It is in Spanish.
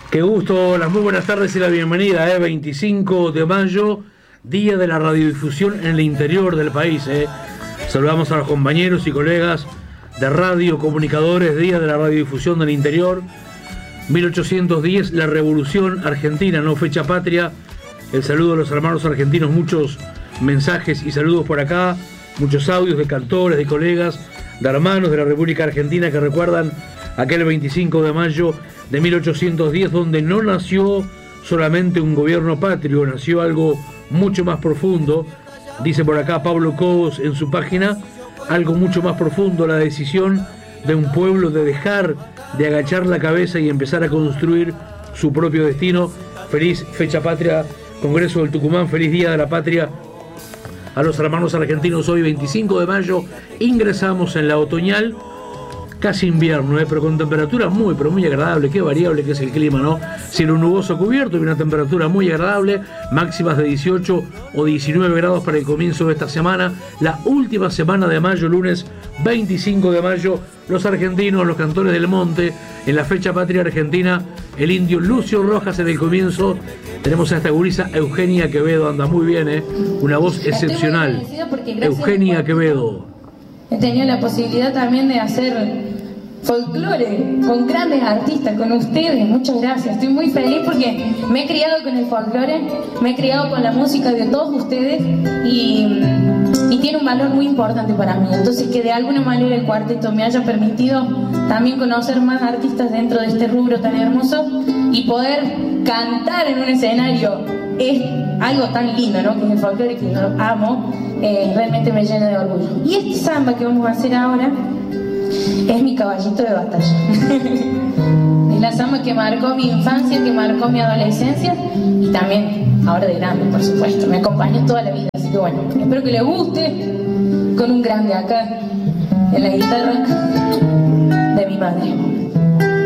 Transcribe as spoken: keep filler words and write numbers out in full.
Qué gusto, las muy buenas tardes y la bienvenida, eh, veinticinco de mayo, Día de la Radiodifusión en el interior del país. Eh. Saludamos a los compañeros y colegas de radio, comunicadores, Día de la Radiodifusión del interior. mil ochocientos diez, la Revolución Argentina, no fecha patria. El saludo a los hermanos argentinos, muchos mensajes y saludos por acá, muchos audios de cantores, de colegas, de hermanos de la República Argentina que recuerdan aquel veinticinco de mayo de mil ochocientos diez, donde no nació solamente un gobierno patrio, nació algo mucho más profundo. Dice por acá Pablo Cobos en su página, algo mucho más profundo, la decisión de un pueblo de dejar de agachar la cabeza y empezar a construir su propio destino. Feliz fecha patria, Congreso del Tucumán, feliz Día de la Patria a los hermanos argentinos. Hoy veinticinco de mayo ingresamos en la otoñal, casi invierno, ¿eh? Pero con temperaturas muy, pero muy agradables. Qué variable que es el clima, ¿no? Cielo nuboso cubierto y una temperatura muy agradable, máximas de dieciocho o diecinueve grados para el comienzo de esta semana, la última semana de mayo, lunes veinticinco de mayo. Los argentinos, los cantores del monte, en la fecha patria argentina, el indio Lucio Rojas en el comienzo. Tenemos a esta gurisa Eugenia Quevedo, anda muy bien, ¿eh? Una voz excepcional. Eugenia Quevedo. He tenido la posibilidad también de hacer folclore con grandes artistas, con ustedes. Muchas gracias, estoy muy feliz porque me he criado con el folclore, me he criado con la música de todos ustedes y, y tiene un valor muy importante para mí. Entonces que de alguna manera el cuarteto me haya permitido también conocer más artistas dentro de este rubro tan hermoso y poder cantar en un escenario es algo tan lindo, ¿no? Que es el folclore, que yo lo amo, eh, realmente me llena de orgullo. Y este samba que vamos a hacer ahora es mi caballito de batalla. Es la samba que marcó mi infancia, que marcó mi adolescencia y también ahora de grande, por supuesto. Me acompañó toda la vida, así que bueno, espero que les guste, con un grande acá en la guitarra de mi madre.